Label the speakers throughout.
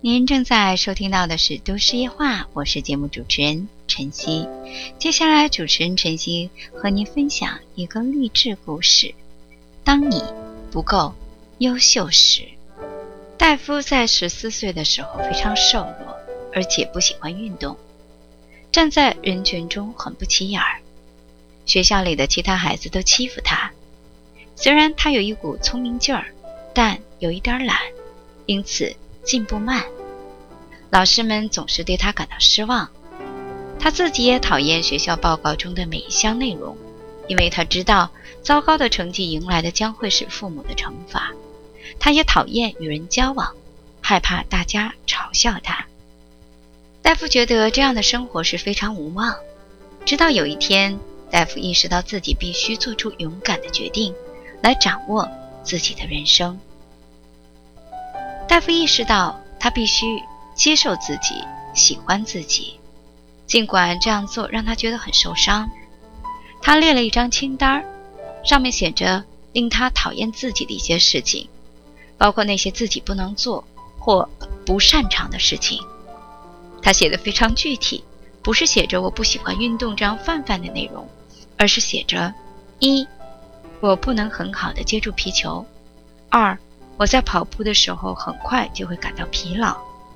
Speaker 1: 您正在收听到的是都市夜话，我是节目主持人晨曦。接下来主持人晨曦和您分享一个励志故事。当你不够优秀时。戴夫在14岁的时候非常瘦弱，而且不喜欢运动，站在人群中很不起眼儿。学校里的其他孩子都欺负他，虽然他有一股聪明劲儿，但有一点懒，因此进步慢。老师们总是对他感到失望，他自己也讨厌学校报告中的每一项内容，因为他知道糟糕的成绩迎来的将会是父母的惩罚。他也讨厌与人交往，害怕大家嘲笑他。戴夫觉得这样的生活是非常无望，直到有一天，戴夫意识到自己必须做出勇敢的决定，来掌握自己的人生。戴夫意识到他必须接受自己，喜欢自己，尽管这样做让他觉得很受伤。他列了一张清单，上面写着令他讨厌自己的一些事情，包括那些自己不能做或不擅长的事情。他写得非常具体，不是写着我不喜欢运动这样泛泛的内容，而是写着：1. 我不能很好地接住皮球； 2. 我在跑步的时候很快就会感到疲劳；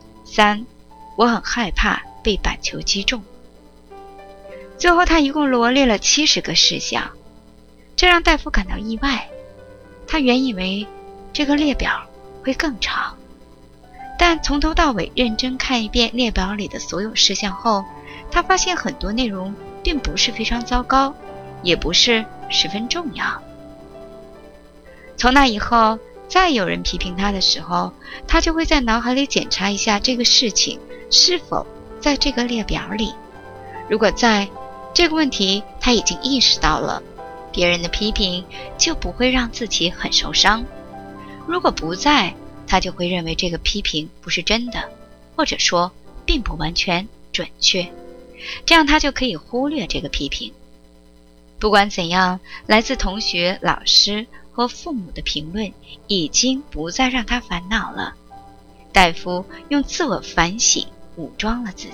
Speaker 1: 3. 我很害怕被板球击中。最后他一共罗列了70个事项，这让戴夫感到意外。他原以为这个列表会更长，但从头到尾认真看一遍列表里的所有事项后，他发现很多内容并不是非常糟糕，也不是十分重要。从那以后，再有人批评他的时候，他就会在脑海里检查一下这个事情是否在这个列表里。如果在，这个问题他已经意识到了，别人的批评就不会让自己很受伤。如果不在，他就会认为这个批评不是真的，或者说并不完全准确，这样他就可以忽略这个批评。不管怎样，来自同学、老师和父母的评论已经不再让他烦恼了。戴夫用自我反省武装了自